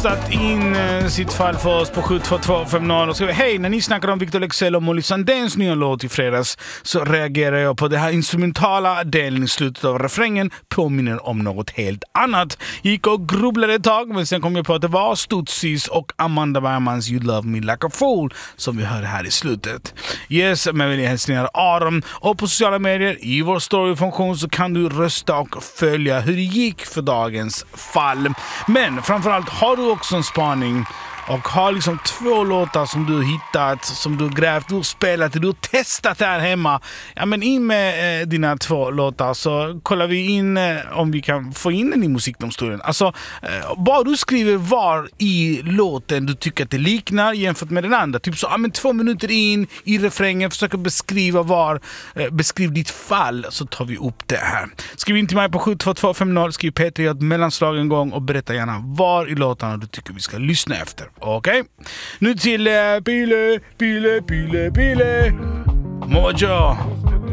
postat in sitt fall för oss på 72250 och skriver: hej, när ni snackar om Victor Leksell och Molly Sandéns nya låt i fredags så reagerar jag på det här instrumentala delen i slutet av refrängen påminner om något helt annat. Gick och grubblade ett tag, men sen kom jag på att det var Stutsis och Amanda Bergmans You Love Me Like A Fool som vi hörde här i slutet. Yes, men vill jag hälsningar Aron, och på sociala medier i vår storyfunktion så kan du rösta och följa hur det gick för dagens fall. Men framförallt har du också en spaning och har liksom 2 låtar som du hittat, som du grävt, du har spelat, du har testat här hemma. Ja, men in med dina 2 låtar så kollar vi in om vi kan få in den i musikdomstolen. Alltså, bara du skriver var i låten du tycker att det liknar jämfört med den andra. Typ så, ja men 2 minuter in i refrängen, försöka beskriva beskriv ditt fall, så tar vi upp det här. Skriv in till mig på 72250, skriv Peter ett mellanslag en gång och berätta gärna var i låtarna du tycker vi ska lyssna efter. Okej, nu till Pile Mojo